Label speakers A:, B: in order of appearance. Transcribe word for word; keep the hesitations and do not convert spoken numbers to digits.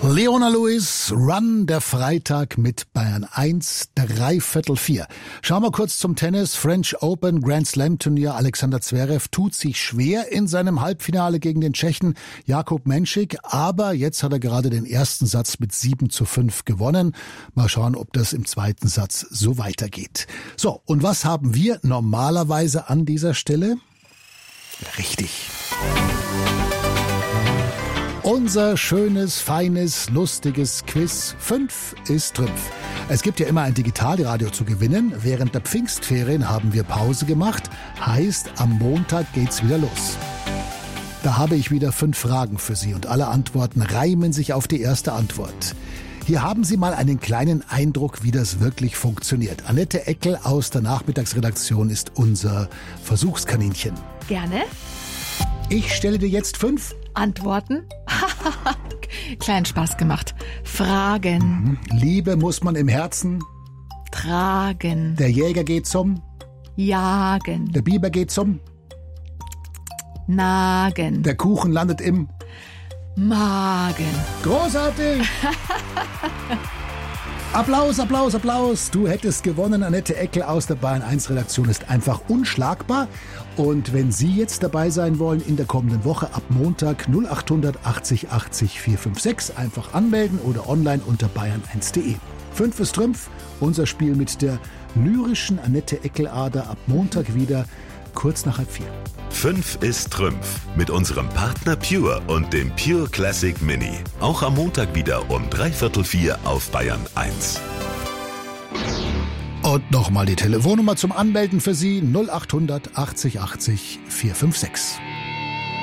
A: Leona Lewis, Run, der Freitag mit Bayern eins, dreiviertel vier. Schauen wir kurz zum Tennis. French Open, Grand Slam Turnier. Alexander Zverev tut sich schwer in seinem Halbfinale gegen den Tschechen Jakub Menšík, aber jetzt hat er gerade den ersten Satz mit sieben zu fünf gewonnen. Mal schauen, ob das im zweiten Satz so weitergeht. So, und was haben wir normalerweise an dieser Stelle? Richtig. Unser schönes, feines, lustiges Quiz fünf ist Trümpf. Es gibt ja immer ein Digitalradio zu gewinnen. Während der Pfingstferien haben wir Pause gemacht. Heißt, am Montag geht's wieder los. Da habe ich wieder fünf Fragen für Sie und alle Antworten reimen sich auf die erste Antwort. Hier haben Sie mal einen kleinen Eindruck, wie das wirklich funktioniert. Annette Eckel aus der Nachmittagsredaktion ist unser Versuchskaninchen.
B: Gerne.
A: Ich stelle dir jetzt fünf
B: Antworten? Kleinen Spaß gemacht. Fragen.
A: Liebe muss man im Herzen.
B: Tragen.
A: Der Jäger geht zum.
B: Jagen.
A: Der Biber geht zum.
B: Nagen.
A: Der Kuchen landet im.
B: Magen.
A: Großartig! Applaus, Applaus, Applaus. Du hättest gewonnen. Annette Eckel aus der Bayern eins Redaktion ist einfach unschlagbar. Und wenn Sie jetzt dabei sein wollen in der kommenden Woche ab Montag null acht hundert achtzig achtzig vier fünf sechs einfach anmelden oder online unter bayern eins punkt de. Fünf ist Trümpf. Unser Spiel mit der lyrischen Annette Eckel-Ader ab Montag wieder kurz nach halb vier.
C: Fünf ist Trümpf mit unserem Partner Pure und dem Pure Classic Mini. Auch am Montag wieder um dreiviertel vier auf Bayern eins.
A: Und nochmal die Telefonnummer zum Anmelden für Sie null acht hundert achtzig achtzig vier fünf sechs.